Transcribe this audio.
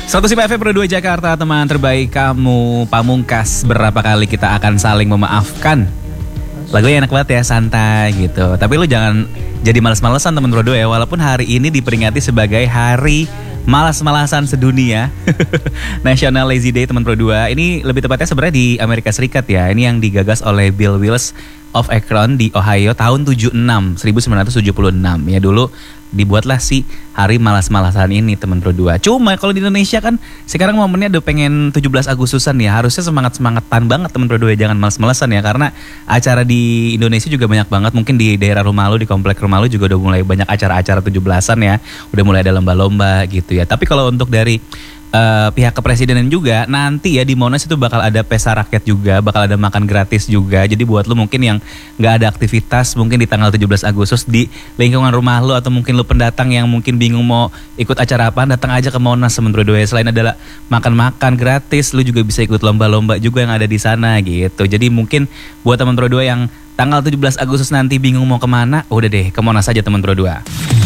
105 FM Pro 2 Jakarta, teman terbaik kamu Pamungkas. Berapa kali kita akan saling memaafkan. Lagunya enak banget ya, santai gitu. Tapi lu jangan jadi malas-malesan teman Pro 2 ya. Walaupun hari ini diperingati sebagai hari malas-malasan sedunia. National Lazy Day teman Pro 2. Ini lebih tepatnya sebenarnya di Amerika Serikat ya. Ini yang digagas oleh Bill Wills of Akron di Ohio tahun 1976 ya. Dulu dibuatlah si hari malas-malasan ini teman Pro 2. Cuma kalau di Indonesia kan sekarang momennya udah pengen 17 Agustusan ya. Harusnya semangat-semangetan banget teman Pro 2, jangan malas-malasan ya. Karena acara di Indonesia juga banyak banget. Mungkin di daerah rumah lu, di komplek rumah lu juga udah mulai banyak acara-acara 17-an ya. Udah mulai ada lomba-lomba gitu ya. Tapi kalau untuk dari pihak kepresidenan juga nanti ya di Monas itu bakal ada pesta rakyat juga, bakal ada makan gratis juga. Jadi buat lu mungkin yang nggak ada aktivitas mungkin di tanggal 17 Agustus di lingkungan rumah lu, atau mungkin lu pendatang yang mungkin bingung mau ikut acara apa, datang aja ke Monas teman Pro 2. Selain ada makan-makan gratis, lu juga bisa ikut lomba-lomba juga yang ada di sana gitu. Jadi mungkin buat teman Pro 2 yang tanggal 17 Agustus nanti bingung mau kemana, udah deh ke Monas aja teman Pro 2.